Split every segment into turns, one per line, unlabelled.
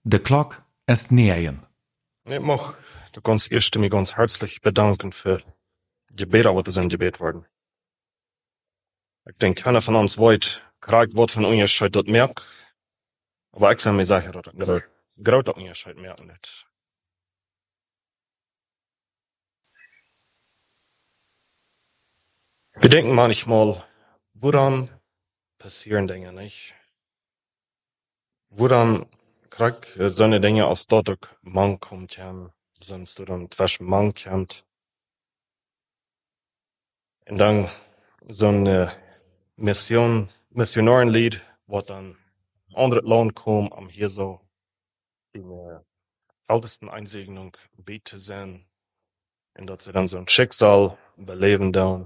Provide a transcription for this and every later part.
De klok ist nähen.
Ich mag de ganz eerst mich ganz herzlich bedanken für die Gebete, wat zijn gebet worden. Ich denke, keiner von uns weet, krijgt wat van Unterschied dat merkt. Aber ich sage mir sicher, dass ich großer Unterschied merken nicht. Wir denken manchmal, woran passieren Dinge nicht? Woran kriegt so eine Dinge als dadurch man kommt, sonst du dann zwischen man kommt? Und dann so eine Missionarenlied, wo dann andere Land kommen, um hier so in der ältesten Einsegnung beten sein, und dass sie dann so ein Schicksal beleben dann.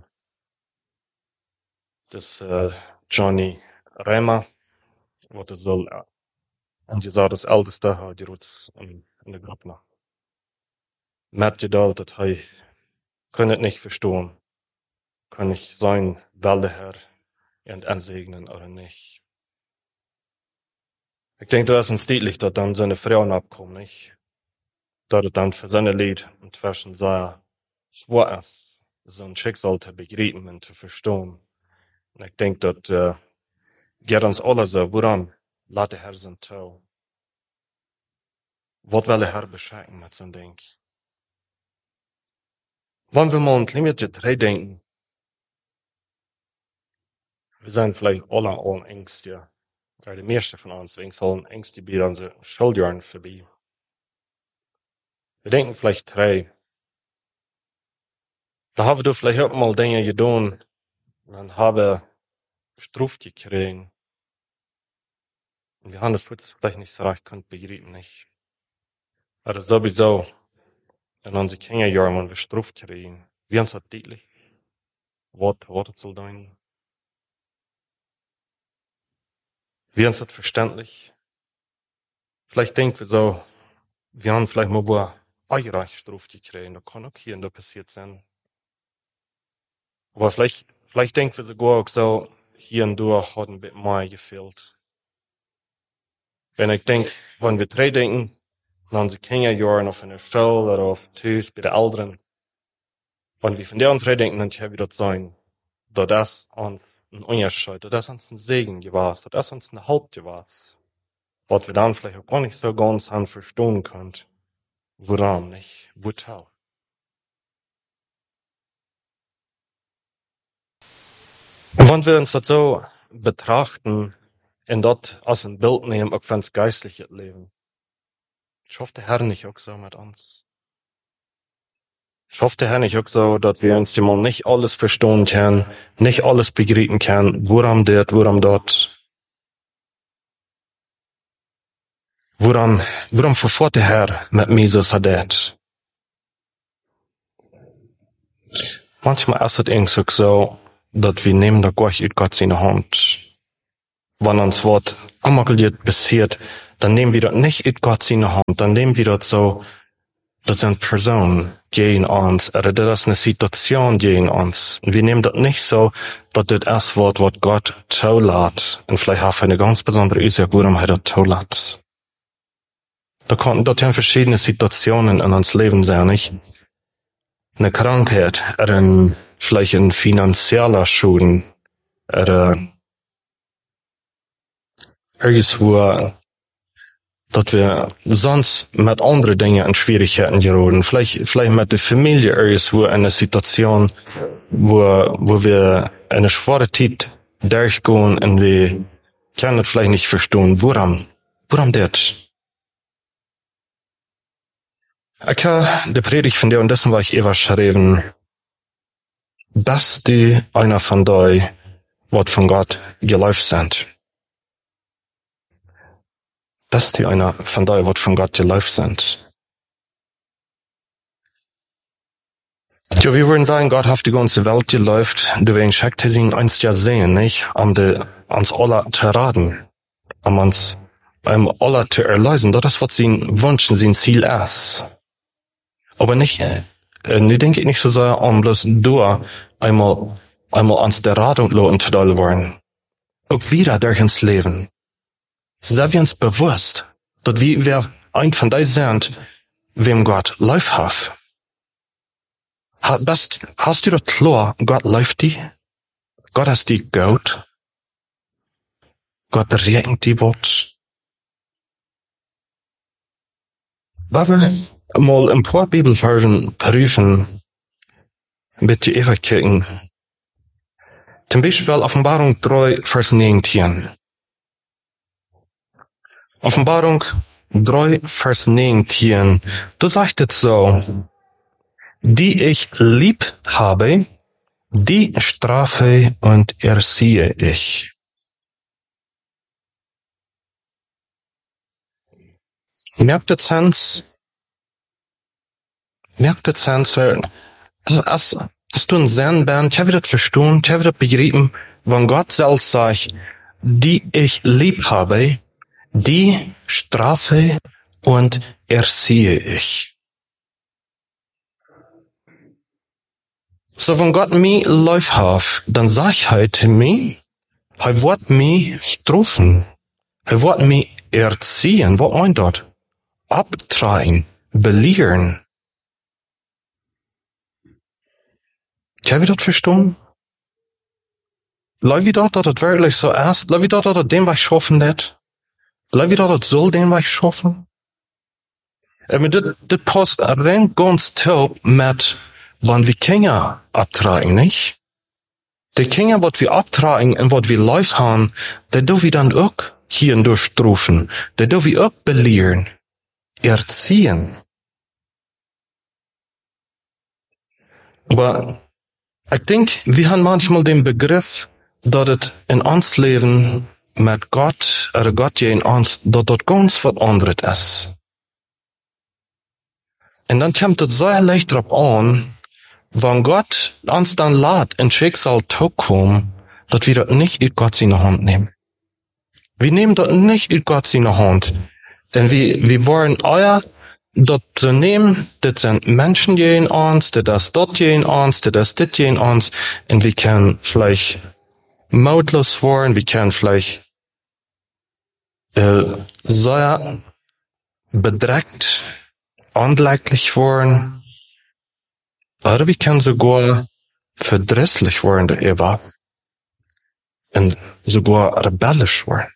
Das Johnny Rema, wat er soll, und je zou das älteste hat, die rots in der Gruppe noch. Merkt je dat, dat hij kann het nicht verstehen, kann ich sein, wel der Herr und ansegnen oder nicht. Ich denke, das ist uns deutlich, dass dann seine Frauen abkommen, nicht? Dass dann für seine Lied und zwischen sehr schwer ist, so ein Schicksal zu begreifen und zu verstehen. Und ich denke, dass geht uns alle so, woran lässt der Herr sein Tau? Was will der Herr beschenken mit so Ding? Wenn wir mal ein klein bisschen drei denken, wir sind vielleicht alle ängstlich, weil die meisten von uns sollen ängstlich bei unseren Schuljahren vorbei. Wir denken vielleicht drei. Da haben wir vielleicht auch mal Dinge getan, und dann haben wir Struf gekriegt. Und wir haben das vielleicht nicht so recht können begreifen, nicht? Aber sowieso, in unseren Kinderjahren, wenn wir Struf kriegen, wie uns das deutlich? Was soll sein? Wie uns das verständlich? Vielleicht denken wir so, wir haben vielleicht mal wo eureich Struf gekriegt, da kann auch hier und da passiert sein. Aber vielleicht denken wir sogar auch so, hier und da hat ein bisschen mehr gefehlt. Wenn ich denke, wenn wir drei denken, an unsere Kinderjahren auf einer Schule oder auf Tüß bei den Älteren, wenn wir von deren drei denken, dann kann wieder sein, dass das uns ein Unterschied, dass das uns ein Segen gewesen, dass das uns eine Halt gewesen, was wir dann vielleicht auch gar nicht so ganz verstehen können, woran nicht, wozu. Und wenn wir uns das so betrachten, und dort als ein Bild nehmen, auch für das geistliche Leben, schafft der Herr nicht auch so mit uns? Schafft der Herr nicht auch so, dass wir uns mal nicht alles verstehen können, nicht alles begreifen können, woran dort? Woran verfährt der Herr mit mir so das? Manchmal ist es irgendwie so, dass wir nehmen da Gott in Gott seine Hand. Wenn uns was amakeliert passiert, dann nehmen wir das nicht in Gott seine Hand, dann nehmen wir das so, das sind Personen gegen uns, oder das ist eine Situation gegen uns. Wir nehmen das nicht so, dass das ist was Gott zulässt. Und vielleicht auch eine ganz besondere Ursache, warum er das zulässt. Da können verschiedene Situationen in uns Leben sein, nicht? Eine Krankheit, oder vielleicht ein finanzieller Schulden, oder irgendwo, dass wir sonst mit anderen Dingen in Schwierigkeiten geraten. Vielleicht mit der Familie irgendwo in einer Situation, wo wir eine schwere Zeit durchgehen und wir können das vielleicht nicht verstehen. Woran das? Ich habe die Predigt von dir und dessen war ich überschrieben. Bist du einer von dir, was von Gott geläuft sind? Bist du einer von dir, was von Gott geläuft sind? Ja, wir würden sagen, Gott hat die ganze Welt geläuft, du wen schickt ihn einst ja sehen, nicht? Uns alle zu raten, uns alle zu erlösen, das ist, was sein Wunsch und sein Ziel ist. Aber nicht, ich denke nicht so sehr, bloß du einmal ans der Ratung loten zu wollen. Auch wieder durch ins Leben. Sind wir uns bewusst, dat wie wer ein von die sind, wem Gott lief hat. Hast du das klar? Gott lief die? Gott ist die gut? Gott regnet die Wort? Was wir mal ein paar Bibelversen prüfen, bitte einfach kicken. Zum Beispiel Offenbarung 3, Vers 19. Offenbarung 3, Vers 19. Da sagt es so, die ich lieb habe, die strafe und erziehe ich. Merkt ihr Sens? Als du ein Sinn bist, ich habe das verstanden, ich habe das begriffen, wenn Gott selbst sagt, die ich lieb habe, die strafe und erziehe ich. So, wenn Gott mich lieb hat, dann sag ich heute mir, er wird mich strafen, er wird mich erziehen, was meint das? Abtragen, belehren. Heb je dat verstaan? Leef je dat het werkelijk zo is? Leef je dat het den wij schaffen net? Leef je dat het zal den wij schaffen? En dit past rein ganz top met wanneer we Kinder abtragen, nicht? Die Kinder, wat we abtragen en wat we lief haben, die doen we dan ook hier durchstrufen. Die doen we ook belehren. Erziehen. Aber ich denke, wir haben manchmal den Begriff, dass es in uns Leben mit Gott, oder Gott in uns, dass das ganz was anderes ist. Und dann kommt es sehr leicht drauf an, wenn Gott uns dann lässt, in Schicksal zukommen, dass wir das nicht in Gott seine Hand nehmen. Wir nehmen das nicht in Gott seine Hand. Denn wir wollen das zu nehmen, das sind Menschen je in uns, das ist dort je in uns, das ist dit je in uns, und wir können vielleicht mautlos werden, wir können vielleicht sehr bedreckt, anleitlich werden, oder wir können sogar verdrisslich werden, der und sogar rebellisch werden.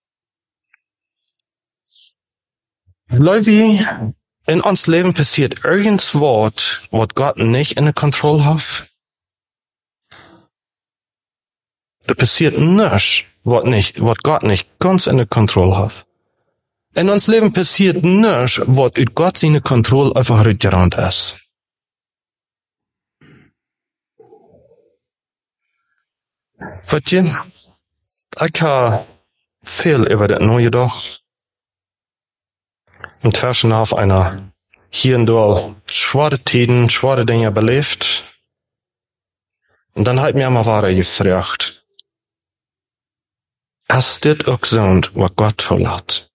Leute, in uns Leben passiert irgendwas, was Gott nicht in der Kontrolle hat. Da passiert nichts, was Gott nicht ganz in der Kontrolle hat. In uns Leben passiert nichts, was in Gott seine Kontrolle einfach rückgerannt ist. Wat je, ich habe viel über das neue doch. Und zwischen auf einer hier und da schwere Tiden, schwere Dinge belebt. Und dann hat mir mal wahre gefragt. Ist das auch gesund, was Gott toll hat?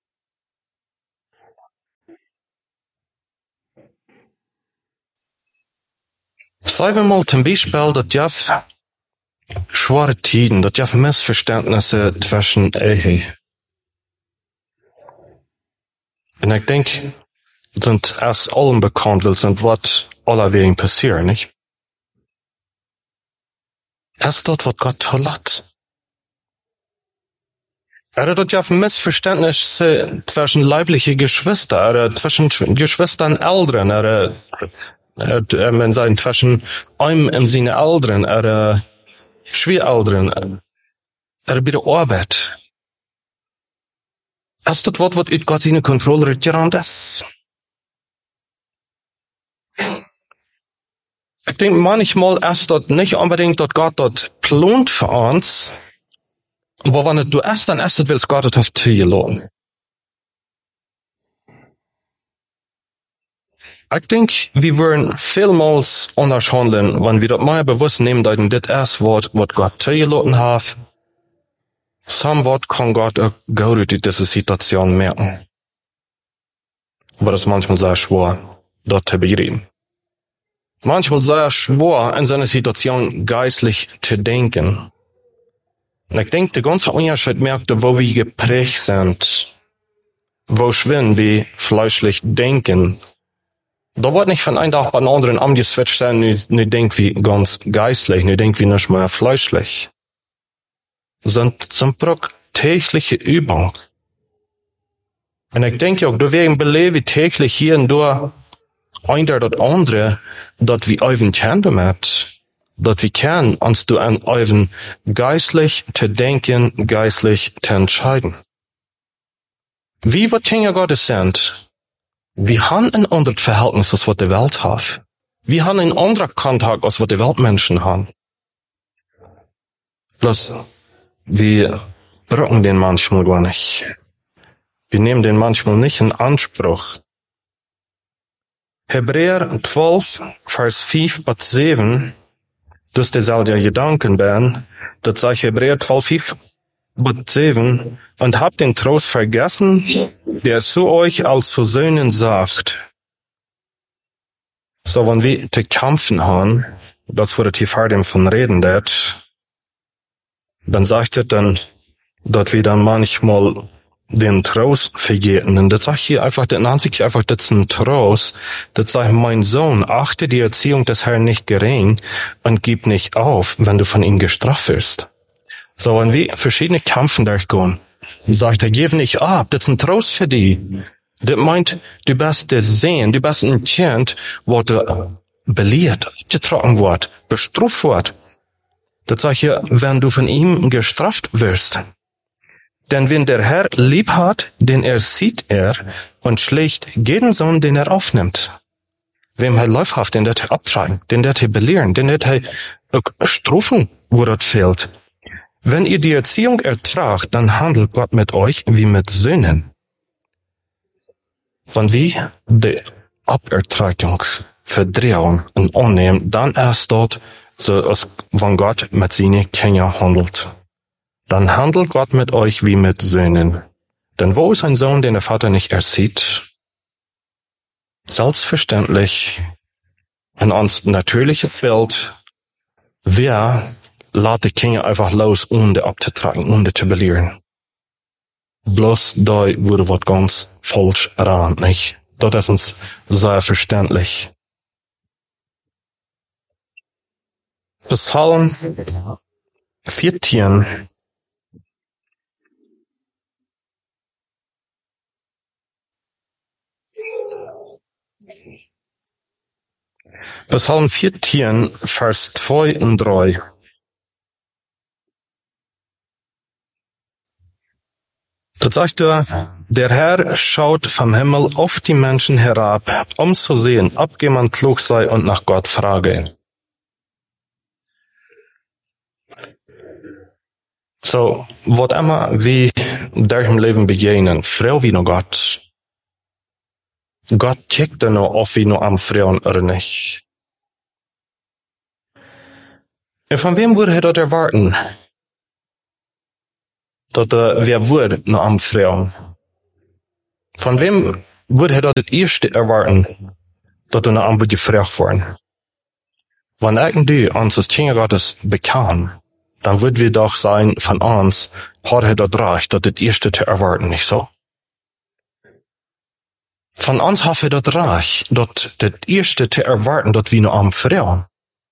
Sagen wir mal zum Beispiel, dass ja schwere Tiden, dass ja Missverständnisse zwischen Ehe. Und ich denke, sind erst allen bekannt, sind was allerwegen passieren, nicht? Erst dort, was Gott toll hat. Dort ja Missverständnisse zwischen leiblichen Geschwistern, zwischen Geschwistern Eltern, man sagt zwischen einem im Sinne Eltern, Schwiegereltern, bei der Arbeit. Ist das was ut Gott seine Kontrolle rückgerannt ist? Ich denke, manchmal ist das nicht unbedingt, dass Gott das plant für uns, aber wenn du ist, dann ist das, weil Gott das auf dir lassen. Ich denke, wir würden vielmals anders handeln, wenn wir das mal bewusst nehmen, dass das ist, was Gott dir lassen hat. Somewhat kann Gott auch gut in dieser Situation merken. Aber das ist manchmal sehr schwer, dort zu begreifen. Manchmal sehr schwer, in so einer Situation geistlich zu denken. Und ich denke, der ganze Unterschied merkt, wo wir geprägt sind. wo schwingen wie fleischlich denken. Da wird nicht von einem Tag beim anderen umgeswitcht sein, nu denkt wie ganz geistlich, nu denkt wie nicht mehr fleischlich. Sind zum Bruck tägliche Übung. Und ich denke auch, da werden beleven täglich hier und da einer das andere, dat wir euren kennen damit, dat wir kennen, uns du an euren geistlich zu denken, geistlich zu entscheiden. Wie wat Kinder Gottes sind, wir haben ein anderes Verhältnis, als was die Welt hat. Wir haben ein anderer Kontakt, als was die Weltmenschen haben. Bloß, wir brauchen den manchmal gar nicht. Wir nehmen den manchmal nicht in Anspruch. Hebräer 12, Vers 5 bis 7, dus dezelfde Gedanken ben, dat sagt Hebräer 12, 5 bis 7, und habt den Trost vergessen, der zu euch als zu Söhnen sagt. So, wenn wir zu kämpfen haben, das wurde die Fahrten von reden, dann sagt er dann, dass wir dann manchmal den Trost vergeten. Und das sagt hier einfach, das nennt sich einfach, das ist ein Trost. Das sagt, mein Sohn, achte die Erziehung des Herrn nicht gering und gib nicht auf, wenn du von ihm gestraft wirst. So, wenn wir verschiedene Kämpfen durchgehen, sagt er, gib nicht ab, das ist ein Trost für dich. Das meint, du bist der Sehen, du bist ein Kind, wo du belehrt, abgetragen wird, bestraft wird. Das sagt hier, wenn du von ihm gestraft wirst. Denn wenn der Herr lieb hat, den sieht er und schlägt jeden Sohn, den er aufnimmt. Wem er läufhaft, den er abtreiben, den er belehren, den er strafen, wo das fehlt. Wenn ihr die Erziehung ertragt, dann handelt Gott mit euch wie mit Söhnen. Wenn wir die Abertragung, Verdrehung und annehmen, dann erst dort, so als wenn Gott mit seinen Kindern handelt. Dann handelt Gott mit euch wie mit Söhnen. Denn wo ist ein Sohn, den der Vater nicht ersieht? Selbstverständlich, in uns natürliches Bild, wer lässt die Kinder einfach los, ohne abzutragen, ohne zu belehren. Bloß da wurde was ganz falsch ran, nicht? Das ist uns sehr verständlich. Psalm 14. Psalm 14, Vers 2 und 3. Dort sagt er, der Herr schaut vom Himmel auf die Menschen herab, um zu sehen, ob jemand klug sei und nach Gott frage. So, was immer wir durch im Leben begegnen, freu wie noch Gott. Gott checkt dann noch, ob wir noch am Frauen oder nicht. Und von wem würde er dort erwarten? Dort, wer würde noch am Frauen? Von wem würde er dort das erste erwarten, dort noch am wird gefragt worden? Wenn irgendwie uns das Kinder Gottes bekam, dann würden wir doch sein, von uns, hat er dort recht, dort das erste zu erwarten, nicht so? Von uns hat er dort recht, dort das erste zu erwarten, dort wie noch am Frauen.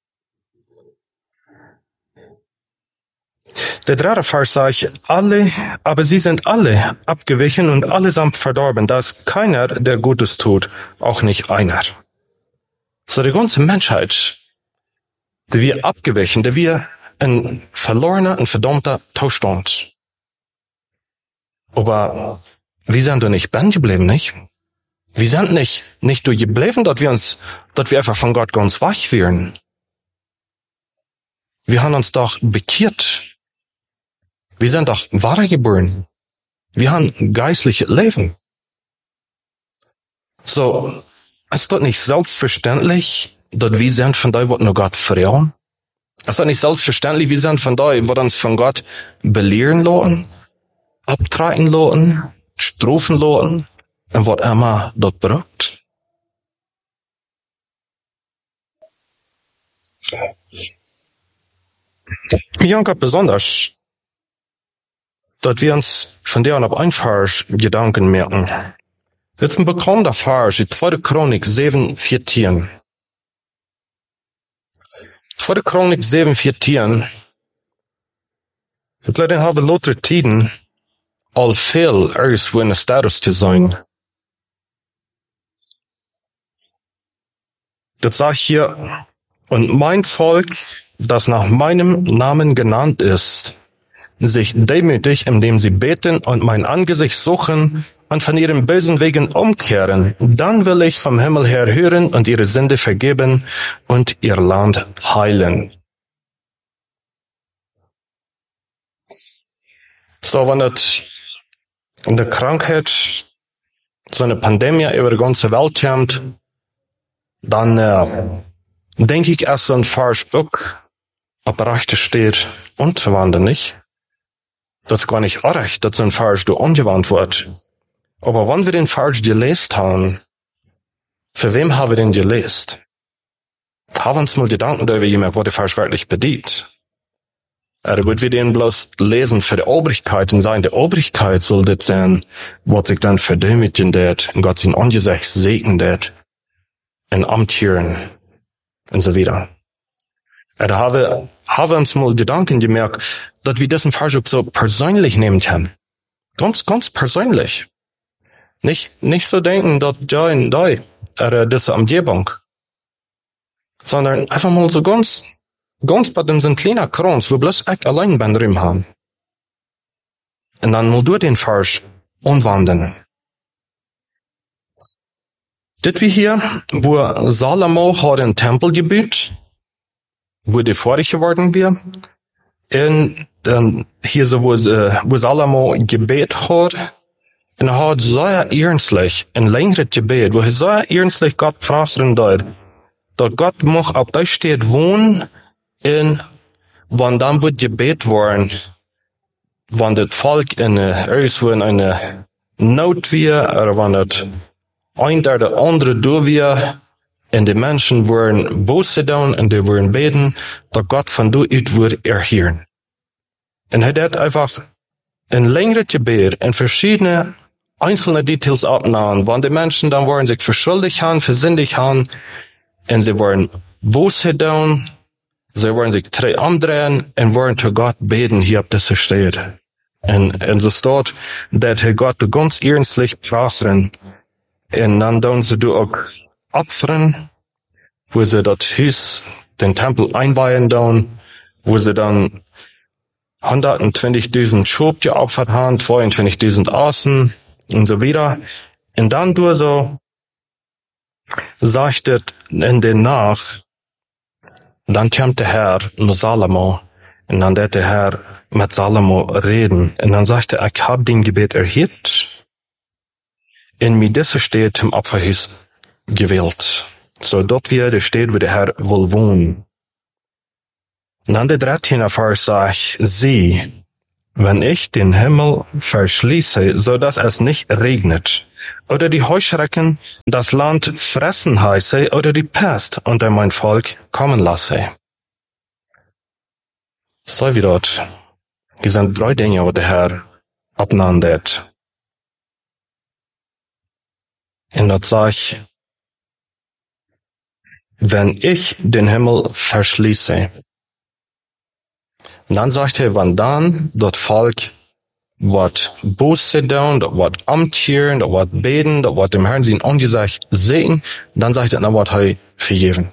Der dritte Vers sagt, aber sie sind alle abgewichen und allesamt verdorben, da ist keiner, der Gutes tut, auch nicht einer. So die ganze Menschheit, die wir abgewichen, die wir ein verlorener, ein verdammter Zustand. Aber wir sind doch nicht band geblieben, nicht? Wir sind nicht durchgeblieben, dass wir einfach von Gott ganz wach werden. Wir haben uns doch bekehrt. Wir sind doch wiedergeboren. Wir haben geistliches Leben. So, ist das nicht selbstverständlich, dass wir sind von da, was nur Gott fragen? Ist das nicht selbstverständlich, wir sind von da, was uns von Gott belehren lassen, abtreiben lassen, strafen lassen, und was immer dort braucht? Bianca besonders. dass wir uns von der an ab ein Vers Gedanken merken. Jetzt ein bekannter Vers, die 2. Chronik 7,14. 2. Chronik 7,14. Het leidt hebben later tiden al veel ergens in de status te zijn. Das sagt hier, und mein Volk, das nach meinem Namen genannt ist, sich demütig, indem sie beten und mein Angesicht suchen und von ihren bösen Wegen umkehren, dann will ich vom Himmel her hören und ihre Sünde vergeben und ihr Land heilen. So, wenn das in der Krankheit so eine Pandemie über die ganze Welt kommt, dann denke ich erst so ein Vers auch, ob recht steht und wandern nicht. Das ist gar nicht recht, dass so ein Vers da angewandt wird. Aber wenn wir den Vers gelesen haben, für wem haben wir den gelesen? Haben wir uns mal Gedanken darüber gemacht, was der Vers wirklich bedient. Oder wird wir den bloß lesen für die Obrigkeit und sagen, die Obrigkeit soll das sein, was sich dann verdemütigen wird, und Gott sein Angesicht segnen wird, in Amtieren und so weiter. Da haben wir uns mal Gedanken gemerkt, dass wir diesen Vers auch so persönlich nehmen können. Ganz, ganz persönlich. Nicht so denken, dass ja und da, oder diese Umgebung. Sondern einfach mal so ganz bei dem so ein kleiner Kranz, wo bloß ich allein bin drin haben. Und dann mal durch den Vers umwandeln. Das wie hier, wo Salomo hat den Tempel gebaut, wo die fertig geworden wir, und hier so, wo Salomo gebet hat, und er hat sehr ernstlich, ein längeres Gebet, wo er sehr ernstlich Gott fragen dort, dass Gott mag auf der steht wohnen, und wann dann wird gebet worden, wann das Volk irgendwo in eine Not wir, oder wann das ein der andere durch wir, und die Menschen wollen Buße tun, und die wollen beten, dass Gott von du ut wird erhören. Und er hat einfach ein längeres Gebet in verschiedene einzelne Details abgenommen, wann die Menschen dann wollen sich verschuldigt haben, versündigt haben, und sie wollen Buße tun, sie wollen sich umdrehen, und wollen zu Gott beten, hier ob das steht. Und so steht, dass Gott ganz ernstlich praten, und dann tun sie auch Opfern, wo sie das Haus, den Tempel einweihen tun, wo sie dann 120.000 Schub geopfert haben, 22.000 Assen und so weiter. Und dann so sagt es in den Nach, dann kommt der Herr mit Salomo, und dann wird der Herr mit Salomo reden, und dann sagt er, ich hab den Gebet erhört, in mir diese steht im Opferhaus gewählt. So dort wieder steht, wo der Herr will wohnen. Und dann der 13. Vers sagt, sieh, wenn ich den Himmel verschließe, so dass es nicht regnet, oder die Heuschrecken das Land fressen heiße, oder die Pest unter mein Volk kommen lasse. So wie dort. Die sind 3 Dinge, wo der Herr abnahmen wird. Und dort sagt, wenn ich den Himmel verschließe. Und dann sagt er, wenn dann dort Volk wat Buße tun, wat amtieren, wat beten, wat dem Herrn sein Angesicht sehen, dann sagt er, na wat er vergeben.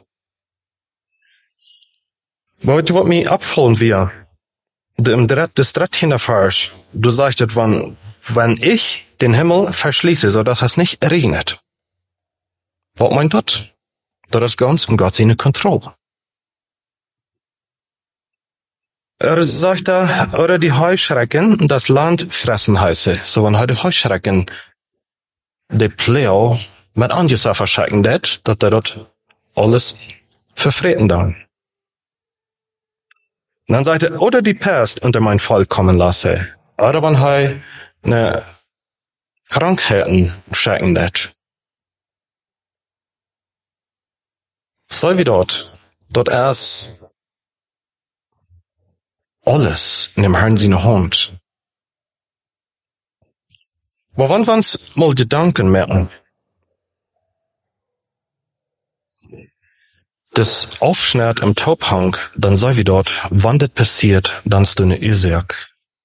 Aber was mir abfallen wir, das 13. Vers, du sagst, wenn ich den Himmel verschließe, so dass es nicht regnet. Was meint das? Das ist ganz in Gott seine Kontrolle. Sagt oder die Heuschrecken das Land fressen heiße. So wenn heute Heuschrecken die Pleo mit Angesicht verschrecken dass der dort alles verfreten dann. Und dann sagt er, oder die Pest unter mein Volk kommen lasse. Oder wenn er ne Krankheiten schrecken das. So wie dort ist alles in dem Herrn seine Hand. Aber wenn wir uns mal Gedanken merken, das Aufschnitt im Tauphang, dann sei wie dort, wann das passiert, dann ist eine Ursache.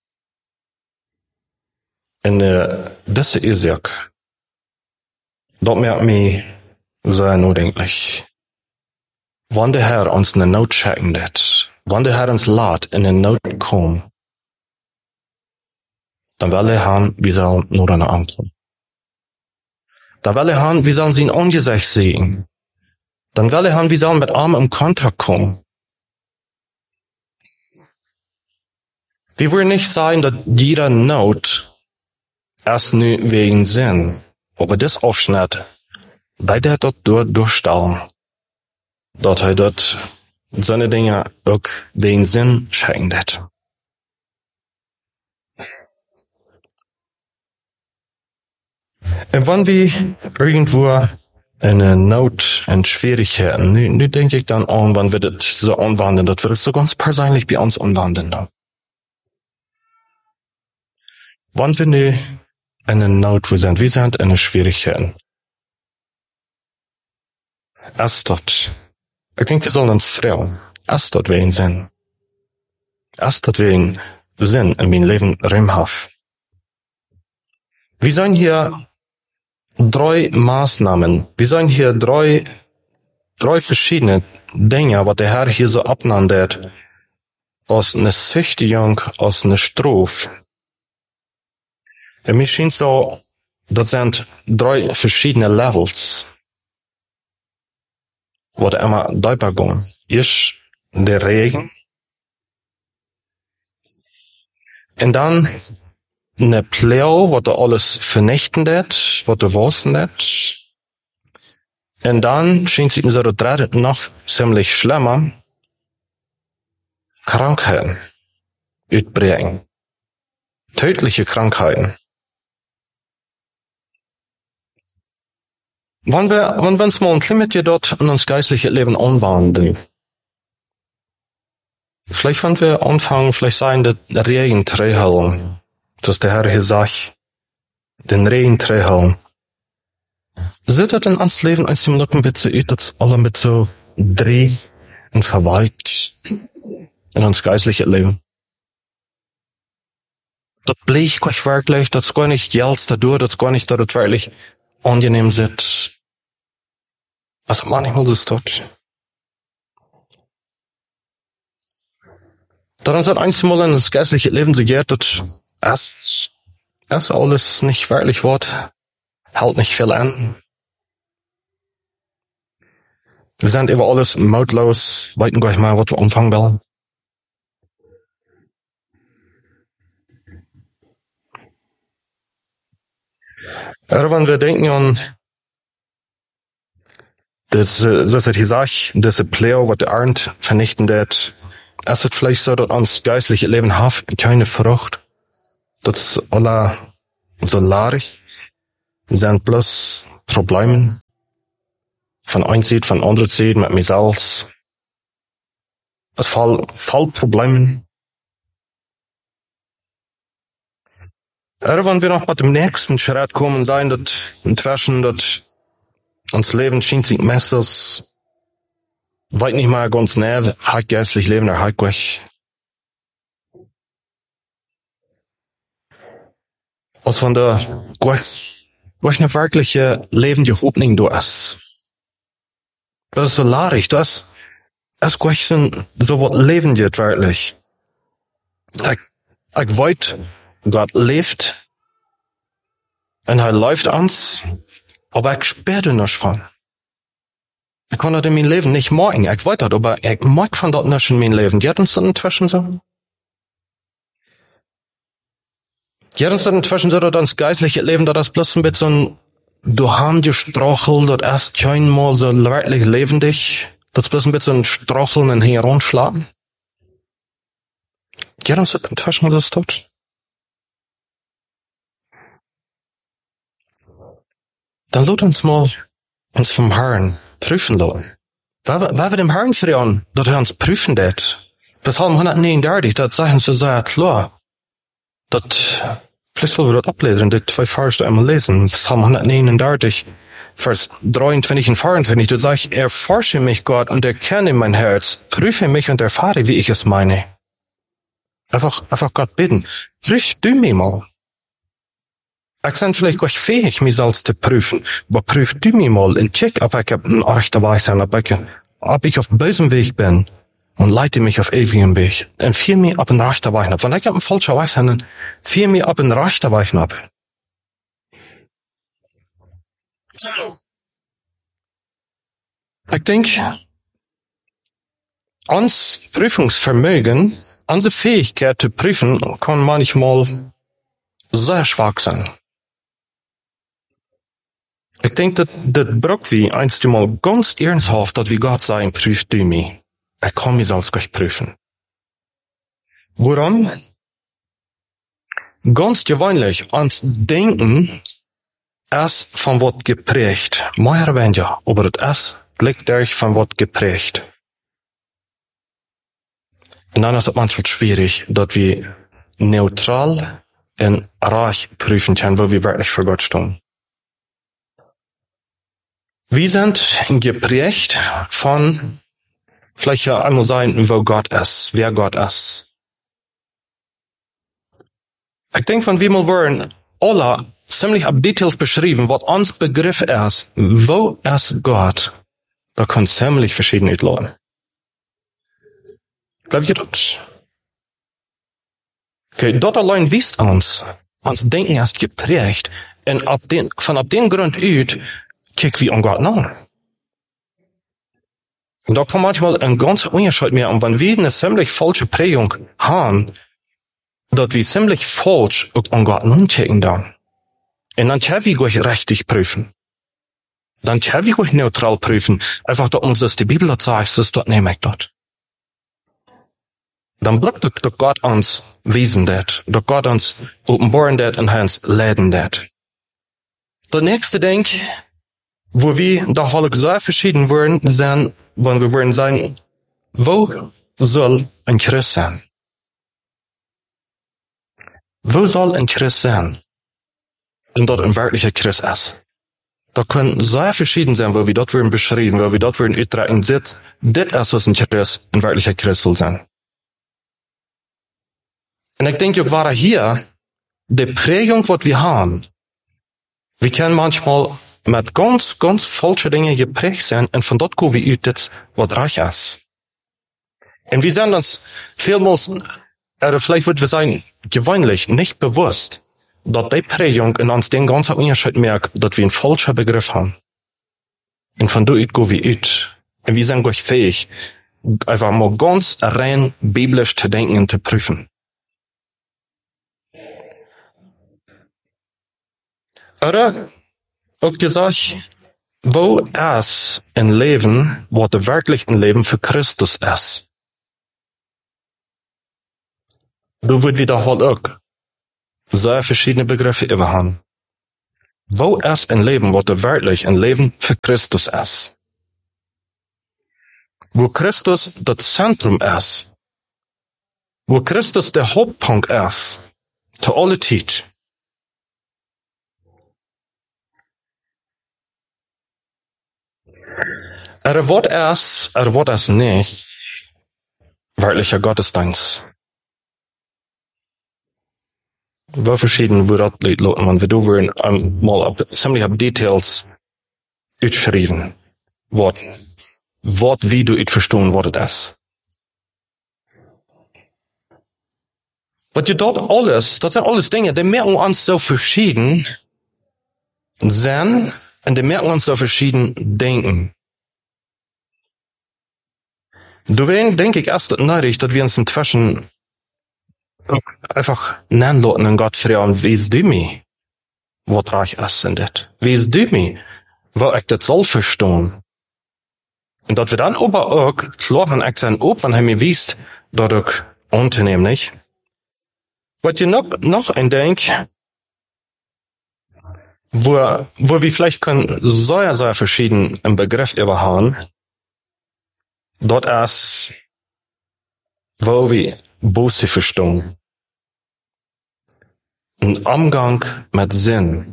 In diese Ursache, dort merkt mich sehr nachdenklich. Wann der Herr uns eine Not checken wird, wann der Herr uns lädt in eine Not kommen, dann will er haben, wie soll nur eine ankommen. Dann will er haben, wie sollen sie ihn Angesicht sehen. Dann will er haben, wie sollen mit Armen im Kontakt kommen. Wir wollen nicht sagen, dass jeder Not erst nur wegen Sinn, aber das Aufschnitt, bei der dort durchstellen, dort er dort seine Dinge auch wegen Sinn checken wird. Und wenn wir irgendwo eine Not und Schwierigkeiten, nu denke ich dann an, wann wird es so anwenden, das wird so ganz persönlich bei uns anwenden. Wann wir nu eine Not, wir sind eine Schwierigkeiten. Erst dort. Ich denke, wir sollen uns freuen. Erst dort wegen Sinn. Erst dort wegen Sinn in mein Leben räumhaft. Wir sollen hier 3 Maßnahmen. Wir sollen hier drei verschiedene Dinge, was der Herr hier so abnanntet, aus einer Züchtigung, aus einer Strophe. Und mir scheint so, das sind 3 verschiedene Levels, wo der immer deutlich gehen. Erst der Regen. Und dann eine Pleo, wo der alles vernichten wird, wo der Wassen wird. Und dann scheint sich so der noch ziemlich schlimmer. Krankheiten uitbrechen. Tödliche Krankheiten. Wenn wir uns mal ein Limit dort in uns geistliche Leben anwandeln, vielleicht wenn wir anfangen, vielleicht sein der Regen träheln, dass der Herr hier sagt, den Regen träheln. Sieht das in uns Leben als dem Locken bitte ut, dass alle mit so dreh und verwalt in uns geistliche Leben. Das bleibt gleich wirklich, das gar nicht Geld dadurch, das gar nicht, dass das wirklich angenehm sitzt. Also manchmal ist es dort. Daran hat einmal in das geistliche Leben so geht, dass erst alles nicht wirklich wird, hält nicht viel an. Wir sind über alles mautlos, weiten gleich mal, was wir anfangen wollen. Aber wenn wir denken an das hat gesagt, diese Pleo, was der Arndt vernichten wird, es wird vielleicht so, dass uns geistliche Leben hat keine Frucht. Das alle so larig sind bloß Probleme. Von einer Seite, von anderer Seite, mit mir selbst. Es fallen Probleme. Aber wenn wir noch bei dem nächsten Schritt kommen, sein, dass inzwischen, dass uns Leben scheint sich Messers, weit nicht mehr ganz näher, halt geistlich Leben, halt gleich. Als von der, gleich eine wirkliche lebende Hoffnung du hast. Das ist so larig, das gleich so was leben wird, wirklich. Ich weiß, Gott lebt, und er läuft uns, aber ich spüre den nicht von. Ich kann das in mein Leben nicht morgen, ich weiß das, aber ich mag von dort nicht in mein Leben. Die hat uns das inzwischen so. Die hat uns das inzwischen so, dass das geistliche Leben, dass das bloß ein bisschen du haben die Strachel, das erst kein Mal so wirklich lebendig, das bloß ein bisschen Stracheln und herumschlagen. Die hat uns das inzwischen das tut. Dann lasst uns mal uns vom Herrn prüfen lassen. Weil wir dem Herrn fragen, dass er uns prüfen wird. Psalm 139, das sagen sie sehr klar. Das Vielleicht sollen wir das ablesen, die zwei Verse einmal lesen. Psalm 139, Vers 23 und 24. Du sagst, erforsche mich, Gott, und erkenne mein Herz. Prüfe mich und erfahre, wie ich es meine. Einfach Gott bitten. Prüf du mich mal. Ich bin vielleicht gar nicht fähig, mich selbst zu prüfen. Aber prüf du mich mal und check, ob ich ein rechter Weg bin, ob ich auf bösem Weg bin. Und leite mich auf ewigem Weg. Und führ mich ab ein rechter Weg ab. Wenn ich auf ein falscher Weg bin, führ mich ab ein rechter Weg ab. Ich denke, uns Prüfungsvermögen, unsere Fähigkeit zu prüfen, kann manchmal sehr schwach sein. Ich denke, das braucht wir einst einmal ganz ernsthaft, dass wir Gott sagen, prüf du mich. Ich kann mich selbst gleich prüfen. Woran? Ganz gewöhnlich, ans Denken, es von Wort geprägt. Mehr oder weniger, aber das liegt durch von Wort geprägt. Und dann ist es manchmal schwierig, dass wir neutral und reich prüfen können, wo wir wirklich vor Gott stehen. Wir sind geprägt von, vielleicht ja einmal sein, wo Gott ist, wer Gott ist. Ich denke, wenn wir mal wollen, alle ziemlich ab Details beschrieben, was uns Begriff ist, wo ist Gott, da kann es ziemlich verschieden aussehen. Glaub ihr das? Okay, dort allein wisst uns Denken ist geprägt, und von ab dem Grund aus, kick wie an Gott nach. Und da kann manchmal ein ganzer Unterschied mehr, und wenn wir eine ziemlich falsche Prägung haben, dass wir ziemlich falsch an Gott nachchecken dann. Und dann können wir gleich richtig prüfen. Dann können wir gleich neutral prüfen. Einfach, dass uns das die Bibel das sagt, das nehme ich dort. Dann bleibt doch Gott uns wiesen dat, dass Gott uns offenbaren dat und uns leiden dat. Der nächste Ding, wo wir doch alle sehr verschieden werden, sind, wenn wir wollen sagen, wo soll ein Christ sein? Wo soll ein Christ sein? Und dort ein wirklicher Christ ist. Da können sehr verschieden sein, wo wir dort werden beschrieben, wo wir dort werden uitdrücken, das ist, was ein wirklicher Christ soll sein. Und ich denke, auch war hier die Prägung, was wir haben. Wir können manchmal mit ganz falschen Dingen geprägt sein, und von dort kommen wir das, was reich ist. Und wir sind uns vielmals, oder vielleicht würden wir sagen, gewöhnlich nicht bewusst, dass die Prägung in uns den ganzen Unterschied merkt, dass wir einen falschen Begriff haben. Und von dort gehen wir ut. Und wir sind gleich fähig, einfach mal ganz rein biblisch zu denken und zu prüfen. Oder auch gesagt, wo ist ein Leben, was der wirklich ein Leben für Christus ist? Du würdest wieder auch sehr verschiedene Begriffe überhaben. Wo ist ein Leben, was der wirklich ein Leben für Christus ist? Wo Christus das Zentrum ist. Wo Christus der Hauptpunkt ist. Zu alle Zeit. Was ist nicht wirklicher Gottesdienst. Wo verschieden wir das Lied lauten, wenn wir da wollen, mal ziemlich ab Details utschreiben. Was wie du it verstehen, was das ist. Was ihr dort alles, das sind alles Dinge, die merken uns so verschieden sind, und die merken uns so verschieden denken. Deswegen denke ich erst nötig, dass wir uns inzwischen einfach nennen lassen und Gott fragen, wie ist du mir? Was reich ist in das? Wie ist du mir? Wo ich das soll verstehen? Und dass wir dann aber auch klar und ich sein, ob, wenn er mir wisst, dass ich unternehmen nicht. Was ihr noch ein Denk, wo wir vielleicht können sehr verschieden im Begriff überhauen, dort ist, wo wir Buße verstehen. Ein Umgang mit Sinn.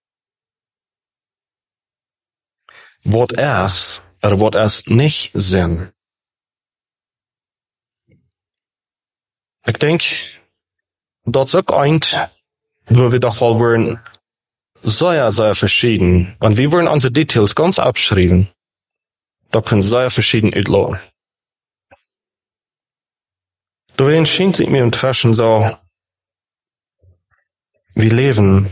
Wat wordt es nicht Sinn. Ik denk, dat is ook eind, wo wir doch wohl wollen, sehr verschieden. Und wir wollen unsere Details ganz abschreiben. Da können sehr verschieden uitlaten. Doorheen schijnt sich mir inzwischen so, wir leben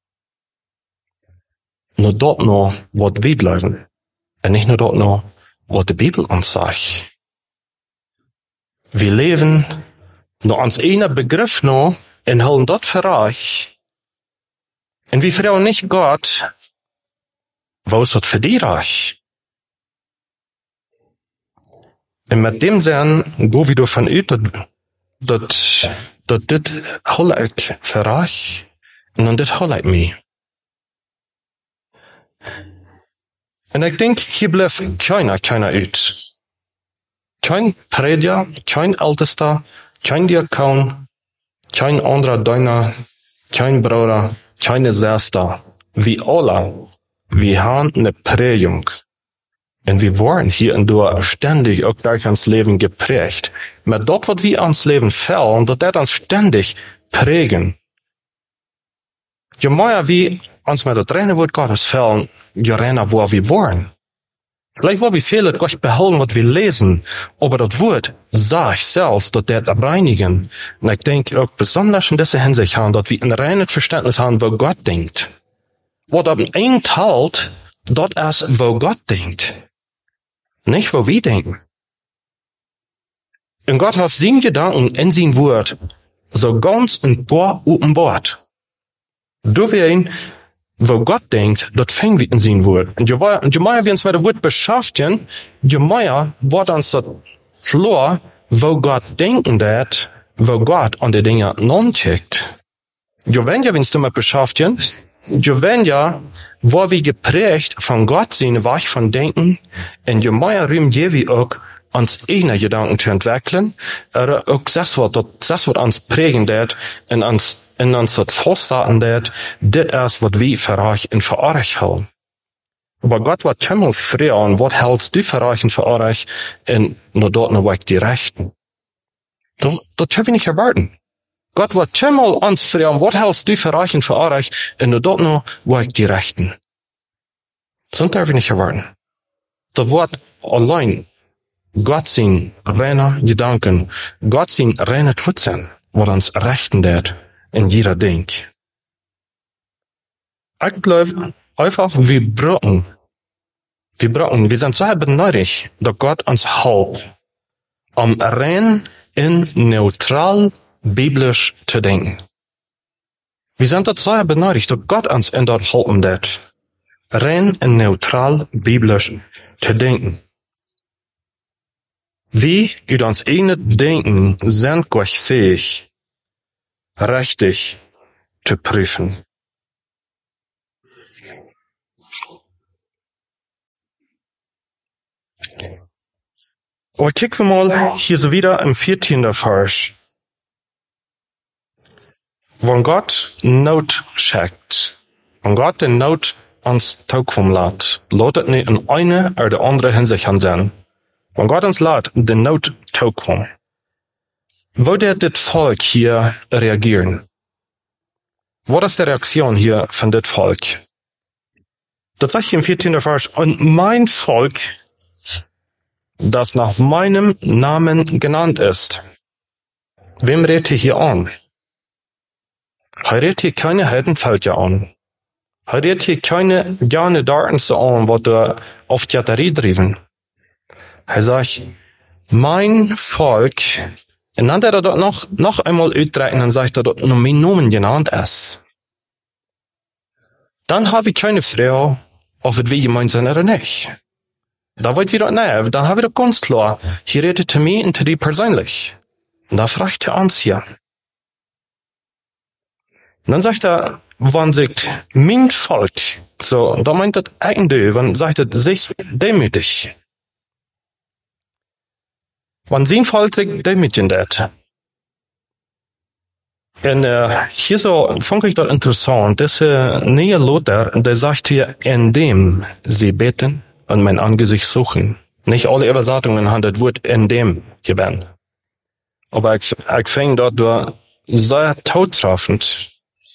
nur dort noch, wat wir leven. Und nicht nur dort noch, wat de Bibel uns sagt. Wir leben nur ans ene Begriff noch und halten dort für reich. Und wir fragen nicht Gott, wo ist das für die reich? Und mit dem Sinn, go wie du von uit, dat dit hol ik für reich. Und dann dit hol ik mich. Und ich denk, hier bleibt keiner uit. Kein Prediger, kein Ältester, kein Diakon, kein anderer Deuner, kein Bruder, keine Schwester. Wir alle, wir haben eine Prägung. Und wir waren hier und da ständig auch durch ans Leben geprägt. Mit dort, was wir ans Leben fällen, dat uns ständig prägen. Je mehr wir uns mit das reine Wort Gottes fällen, je reiner wo wir waren. Vielleicht wollen wir viel Gott behalten, was wir lesen, aber das Wort sagt selbst, dass der reinigen. Und ich denke auch besonders in dieser Hinsicht haben, dass wir ein reines Verständnis haben, wo Gott denkt. Was ab ein Teil, dort ist, wo Gott denkt. Nicht, wo wir denken. Und Gott hat seine Gedanken in sein Wort so ganz und gar offenbart. Du wirst wo Gott denkt, dat fängt wir in sein Wort. Und je mehr wir uns mit dem Wort beschäftigen, je mehr wird uns das klar, wo Gott denken dat, wo Gott an die Dinge non-checkt. Je weniger wir uns damit beschäftigen, je weniger wo wir geprägt von Gott seine Weich von Denken, und je mehr Raum geben wir auch, uns eigene Gedanken zu entwickeln, oder auch das wird uns prägen dat, und uns das festhalten dat, dit ist, was wir für euch und für euch halten. Aber Gott wird schon fragen, was hältst du für euch und für euch, und nur dort noch weg die Rechten. Das können wir nicht erwarten. Gott wird schon uns fragen, was hältst du für euch und für euch, und nur dort noch weg die Rechten. Das dürfen wir nicht erwarten. Das wird allein Gott sein reiner Gedanken, Gott sein reiner Twitzen, was uns rechten dat in jeder Denk. Ich glaube einfach, wir sind so benötigt, dass Gott uns hilft, rein in neutral biblisch zu denken. Wir sind das so benötigt, dass Gott uns in dort helfen dat, rein in neutral biblisch zu denken. Wie über uns eigene Denken sind Gott fähig, richtig zu prüfen. Aber kicken wir mal hier so wieder im 14. Vers. Wenn Gott Not schickt, wenn Gott den Not ans Taukum lässt es nicht in eine oder die andere Hinsicht sein. Wenn Gott uns lässt den Not Taukum, wo wird das Volk hier reagieren? Was ist die Reaktion hier von das Volk? Das sagt hier im 14. Vers, und mein Volk, das nach meinem Namen genannt ist. Wem redet hier an? Er redet hier keine Heidenvölker an. Er redet hier keine gerne Daten so an, wo du auf die Batterie driven. Er sagt, mein Volk, und dann hat er dort noch einmal uitreichen und sagt, dass dort noch mein Namen genannt ist. Dann habe ich keine Frage, ob es wie gemeint sind oder nicht. Da wollt wieder nicht, dann habe ich doch ganz klar, hier redet zu mir und zu dir persönlich. Und da fragt er uns hier. Und dann sagt er, wenn sich mein Volk, so, da meint das eigentlich, wenn sagt er sich demütig. Wenn sein Volk sich demütigen wird. En hier so vond ik dat interessant. Deze nieuwe Luther, der sagt hier, indem sie beten und mein Angesicht suchen. Nicht alle Übersetzungen haben das Wort indem gegeben. Aber ich finde dort door sehr zutreffend,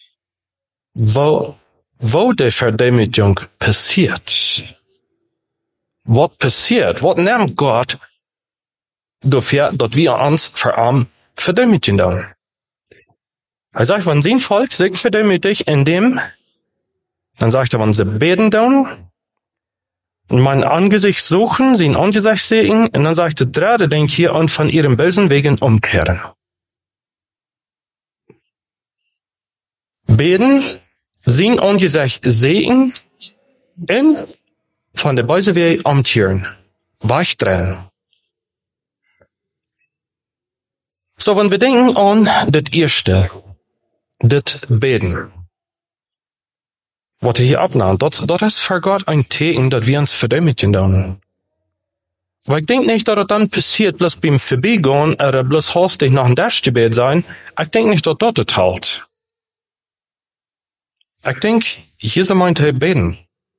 wo die Verdemütigung passiert. Was passiert? Was nimmt Gott dafür, dass wir uns vor ihm verdemütigen dann? Er sagt, wenn sein Volk sich verdemütigt, indem, dann sagt er, wenn sie beten dann, und mein Angesicht suchen, sein Angesicht sehen, und dann sagt der dritte Ding hier, und von ihren bösen Wegen umkehren. Beten, sein Angesicht sehen, und von der bösen Wege umkehren, wegdrehen. So, wenn wir denken an das Erste, das Beten, was hier abnimmt, das ist für Gott ein Zeichen, dass wir uns verdemütigen dann. Weil ich denke nicht, dass das dann passiert, bloß beim Vorbeigehen oder bloß hastig nach dem Dachgebet sein. Ich denke nicht, dass das halt. Ich denke, hier sind meint beten.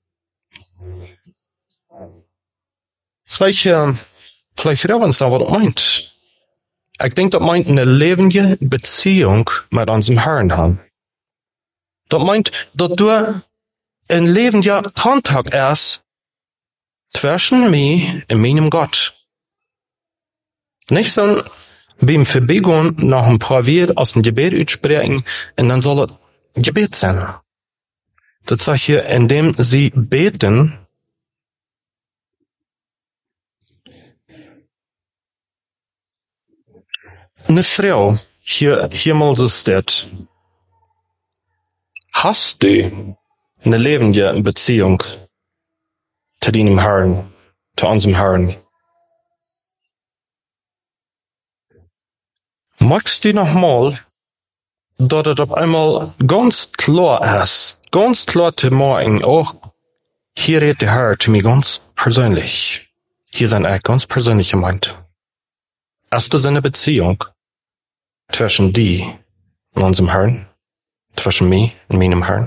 Vielleicht wir uns da, was das meint. Ich denke, das meint eine lebende Beziehung mit unserem Herrn haben. Das meint, dass du ein lebender Kontakt hast zwischen mir und meinem Gott. Nicht so beim Vorbeigehen nach ein paar Wörter aus dem Gebet aussprechen und dann soll es Gebet sein. Das sagt hier, indem sie beten, eine Frau, hier mal so steht, hast du eine lebende Beziehung zu deinem Herrn, zu unserem Herrn? Magst du noch mal, dass es auf einmal ganz klar ist, ganz klar zu machen, oh, hier redet der Herr zu mir ganz persönlich. Hier sind ganz persönlich gemeint. Hast du eine Beziehung zwischen die und unserem Herrn, zwischen mir und meinem Herrn?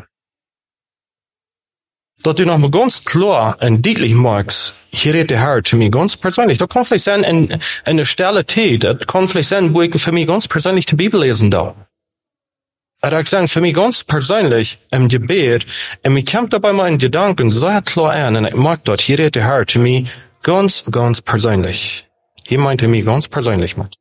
Dass du noch mal ganz klar und deutlich magst, hier redet der Herr zu mir ganz persönlich. Das kann vielleicht sein in einer Stelle Tee, das kann vielleicht sein, wo ich für mich ganz persönlich die Bibel lesen darf. Aber ich sage, für mich ganz persönlich im Gebet, und mir kommt dabei meinen Gedanken sehr klar an, und ich mag dort, hier redet der Herr zu mir ganz, ganz persönlich. Hier meint er mich ganz persönlich mit.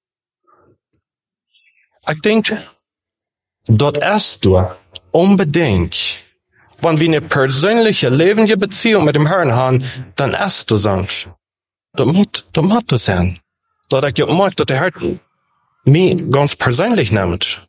Ich denke, dort erst du unbedingt, wenn wir eine persönliche, lebende Beziehung mit dem Herrn haben, dann erst du sagst, das muss das sein. Dass ich mag, dass der Herr mich ganz persönlich nimmt.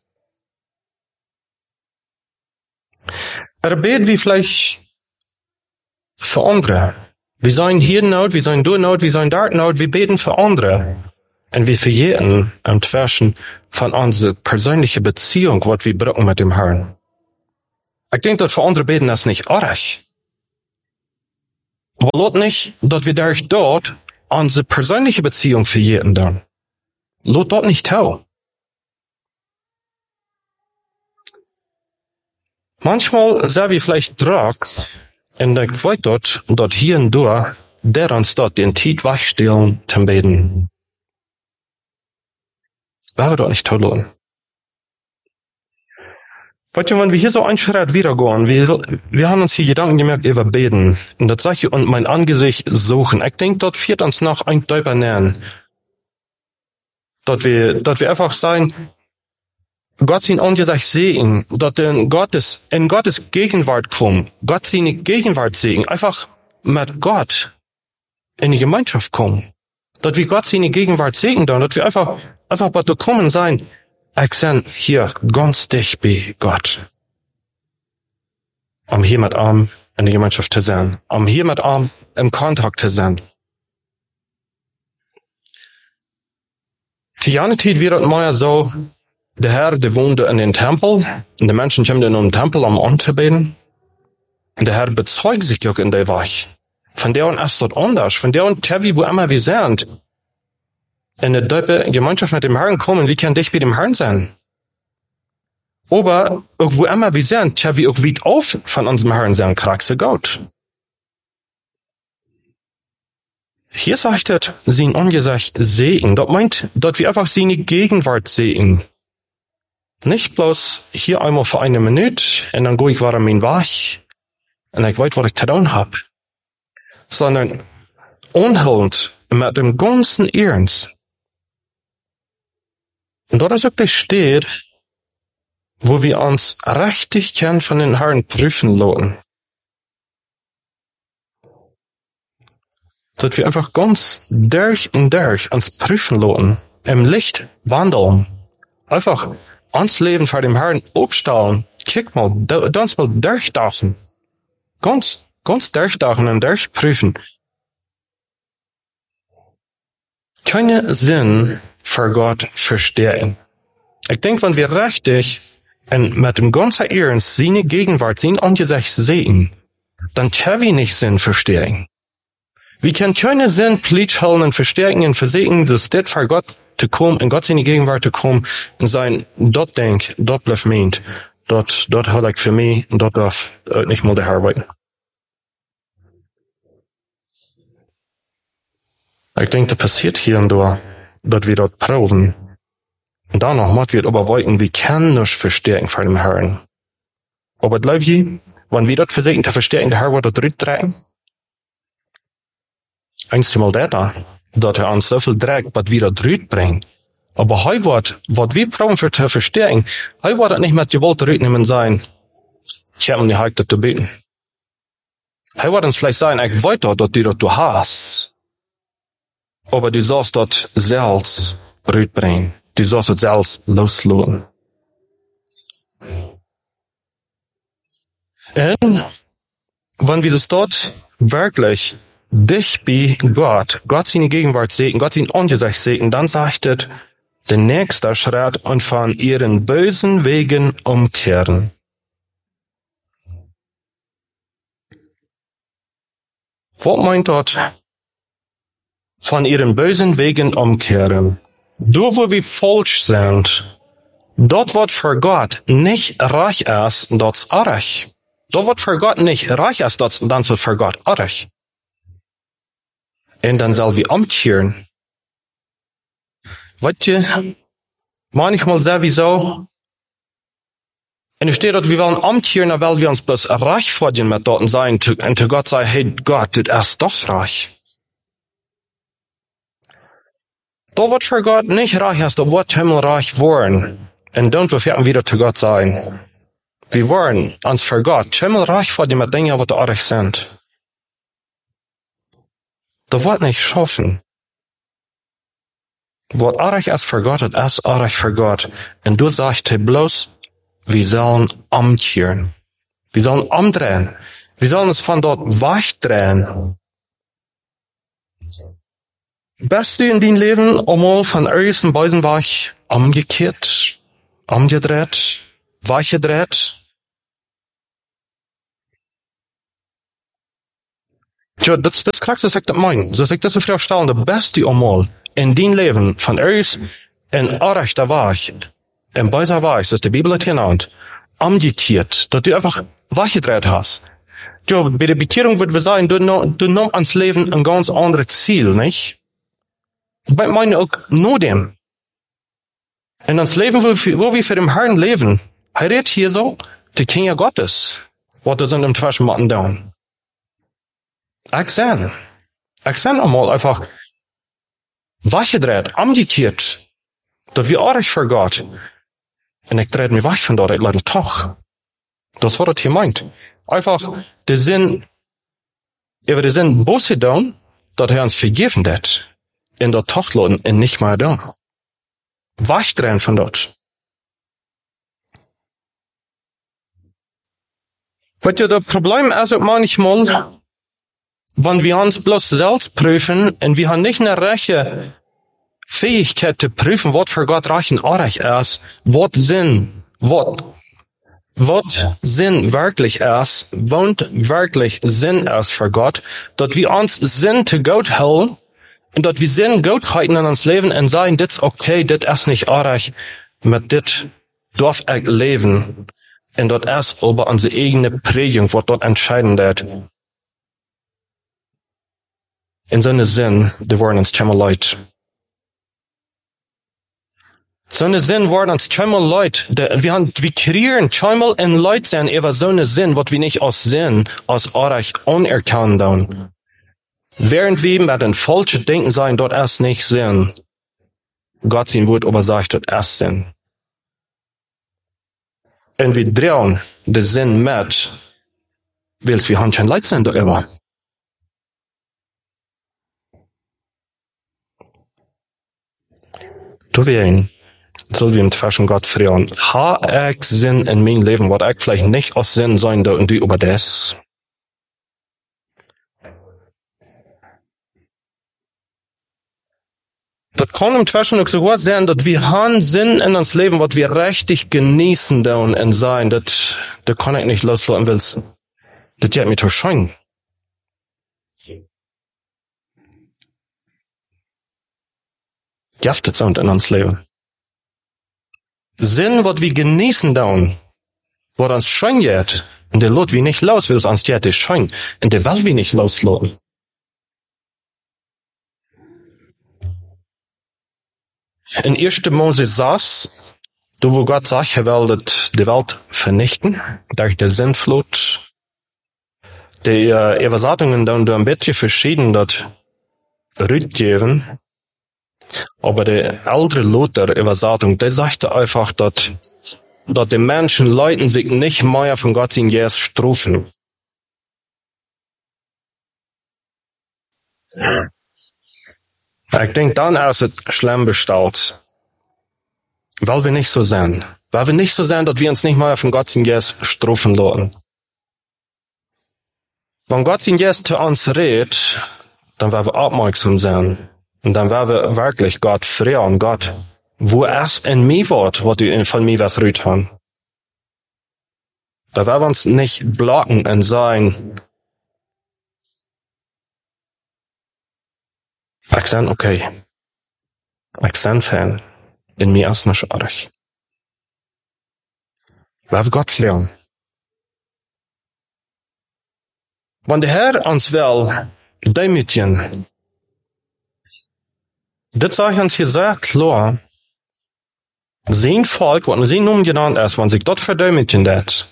Er betet wie vielleicht für andere. Wir sind hier not, wir sind dort not, wir sind dort not, wir beten für andere. Und wir für jeden Zwischen von unserer persönlichen Beziehung, was wir brauchen mit dem Herrn. Ich denke, dass für andere beten das nicht arg. Aber laut nicht, dass wir durch dort unsere persönliche Beziehung für jeden dann. Laut dort nicht tau. Manchmal sehen wir vielleicht Druck, und ich weiß dort hier und da, der uns dort den Tiet wachstellen zum Beten. Wäre dort nicht toll. Weißt du, wenn wir hier so einen Schritt wiedergehen, wir haben uns hier Gedanken gemerkt über Beten. Und das sage ich, und mein Angesicht suchen. Ich denke, dort führt uns noch ein Däuber nähern. Dort wir einfach sagen, Gott sein Angesicht sehen, dort in Gottes Gegenwart kommen, Gott seine Gegenwart sehen, einfach mit Gott in die Gemeinschaft kommen. Dort wir Gott seine Gegenwart sehen, dort wir einfach bei der kommen sein, ich seh hier ganz dicht bei Gott. Um hier mit ihm in der Gemeinschaft zu sein, um hier mit ihm im Kontakt zu sein. Für jene Zeit wird es mal so, der Herr, der wohnte in den Tempel, und die Menschen kommen in den Tempel, um anzubeten. Und der Herr bezeugt sich auch in der Weich. Von der und ist dort anders, von der und Tevi, wo immer wir sind. In der Gemeinschaft mit dem Herrn kommen, wie kann dich bei dem Herrn sein? Aber auch wo immer wir sind, tja, wir auch weit auf von unserem Herrn sein Charakter Gott. Hier sagt es, sein Angesicht sehen. Das meint, dass wir einfach seine Gegenwart sehen. Nicht bloß hier einmal für eine Minute und dann gehe ich wieder mein Weg und ich weiß, was ich zu tun habe. Sondern anhaltend mit dem ganzen Ernst. Und dort ist auch das steht, wo wir uns richtig können von den Herrn prüfen lassen. Dass wir einfach ganz durch und durch uns prüfen lassen, im Licht wandeln. Einfach ans Leben vor dem Herrn aufstellen. Kick mal, uns mal durchdachen. Ganz durchdachen und durchprüfen. Keine Sinn für Gott verstehen. Ich denke, wenn wir richtig und mit dem ganzen Ernst seine Gegenwart, sein Angesicht sehen, dann können wir nicht Sinn verstehen. Wir können keine Sinn Pflicht halten und verstärken und versehen, dass das für Gott zu kommen, in Gott seine Gegenwart zu kommen und sein, dort denk, dort bleibt meint, dort hat ich für mich, dort darf nicht mal der Herr weiten. Ich denke, das passiert hier und da, dass wir dort proben. Und danach muss wir aber weiten, wir können nicht verstärken vor dem Herrn. Aber bleibt hier, wenn wir dort versuchen zu verstärken, der Herr wird dort drücken, einmal da, dass er uns so viel Dreck, was wir dort bringen. Aber heute wird, was wir brauchen für zu verstärken, heute wird das nicht mit Gewalt zurücknehmen sein. Ich habe mir nicht zu beten. Heute wird uns vielleicht sein, ich weiß doch, dass du hast. Aber du sollst dort selbst rütbringen. Du sollst dort selbst loslassen. Und wenn wir das dort wirklich dich bei Gott seine Gegenwart sehen, Gott sein Angesicht sehen, dann sagt es, der nächste Schritt und von ihren bösen Wegen umkehren. Was meint dort? Von ihren bösen Wegen umkehren. Dort, wo wir falsch sind, dort wird für Gott nicht reich ist, dort ist arg. Dort wird für Gott nicht reich ist, dann ist für Gott arg. Und dann soll wir umkehren. Weißt du, manchmal sowieso, und es steht dort, wir wollen umkehren, weil wir uns bloß reich verdienen mit dort sein, und zu Gott sagen, hey Gott, du bist doch reich. Da wird für Gott nicht reich ist, da wird himmelreich worden. Und dann wir wieder zu Gott sein. Wir wollen uns für Gott himmelreich verdienen mit Dingen, die arg sind. Das wird nicht schaffen. Was arg ist für Gott, das ist arg für Gott. Und du sagst dir bloß, wir sollen umkehren. Wir sollen umdrehen. Wir sollen uns von dort wegdrehen. Bist du in dein Leben einmal von irgendeinem bösen Weg umgekehrt, umgedreht, weggedreht? Ja, das kriegst du sich das meinen. So sich das so viel stellen, der beste einmal in dein Leben von ein archter Weg, ein böser Weg, das die Bibel hat genannt, umgekehrt, dass du einfach weggedreht hast. Ja, bei der Bekehrung wird wir sagen, du nimmst ans Leben ein ganz anderes Ziel, nicht? Bei meinen auch nur dem. Und ans Leben, wo wir für den Herrn leben, redet hier so, die Kinder Gottes, was da sind im Zwischenmatten down. Ich seh einmal einfach weggedreht, umgekehrt, dass wir arg für Gott. Und ich drehe mich weg von dort, leider doch. Das war das hier meint. Einfach, der Sinn, über den Sinn Busse down, dass er uns vergeben hat. In der Tochtladen und nicht mehr da. Wegdrehen von dort. Weißt du, das Problem ist auch manchmal, wenn wir uns bloß selbst prüfen und wir haben nicht eine rechte Fähigkeit zu prüfen, was für Gott reich und arg ist, was Sinn wirklich ist, was wirklich Sinn ist für Gott, dass wir uns Sinn zu Gott halten, und dass wir Sinn Gott halten in uns Leben und sagen, das ist okay, das ist nicht arg, mit das darf ich leben. Und dort erst über unsere eigene Prägung, was dort entscheidend wird. In so einem Sinn, die wollen uns schon mal Leute. So einem Sinn wollen uns schon mal Leute. Wir kreieren schon mal in Leute sein, über so einen Sinn, was wir nicht aus Sinn, aus Arach unerkannt haben. Während wir mit den falschen Denken sein, dort erst nicht Sinn. Gott sein Wort aber sagt, dort erst Sinn. Und wir drehen den Sinn mit, weil wir haben schon Leid sind darüber. Du wirst, soll wir im Zwischen Gott fragen, ha ich Sinn in mein Leben, was ich vielleicht nicht aus Sinn sein da und du über das? Das kann im Zwischen auch sogar sein, dass wir haben Sinn in uns Leben, was wir richtig genießen da und sein. Das kann ich nicht loslassen, weil das geht mir zu schein. Giftet sind in uns Leben. Sinn, was wir genießen da was uns schein geht, und der lot wir nicht los, weil es uns geht, ist schein, und der will wir nicht loslassen. In 1. Mose 6, da wo Gott sagt, er will die Welt vernichten, durch die Sintflut. Die Übersetzungen dann ein bisschen verschieden, das rückgeben. Aber die ältere Luther-Übersetzung, die sagte einfach, dass die Menschen Leuten sich nicht mehr von Gott in Jesus strafen. Ich denke, dann ist es schlimm bestellt. Weil wir nicht so sind. Weil wir nicht so sind, dass wir uns nicht mehr von Gott in Jesus strafen lassen. Wenn Gott in Jesus zu uns redet, dann werden wir aufmerksam sein. Und dann werden wir wirklich Gott fragen, Gott, wo ist in mir was du von mir was rührt hast? Da werden wir uns nicht blocken und sagen, ich bin okay. Ich bin Fan. In mir ist nicht arg. Weil wir Gott fragen. Wenn der Herr uns will, demütigen, das sage ich uns hier sehr klar, sein Volk, was sein Namen genannt ist, wenn sich dort verdemütigen wird,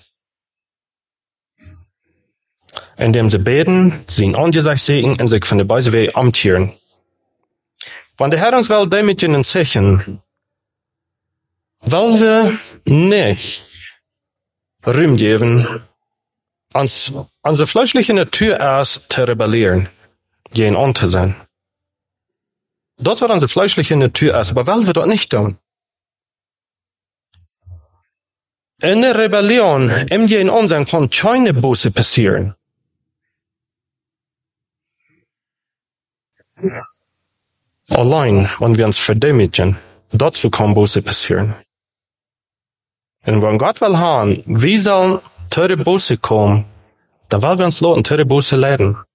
indem sie beten, sein Angesicht sehen und sich von der Böse Weg amtieren. Wenn der Herr uns will demütigen und sichern, weil wir nicht Ruhm geben, unsere fleischliche Natur ist zu rebellieren, gegen uns zu sein. Das wird unsere fleischliche Natur ist, aber weil wir das nicht tun. In der Rebellion, im gegen uns sein, kann keine Buße passieren. Allein, wenn wir uns verdemütigen, dazu kann Buße passieren. Und wenn Gott will haben, wie sollen teure Buße kommen, dann wollen wir uns lassen, teure Buße leiden.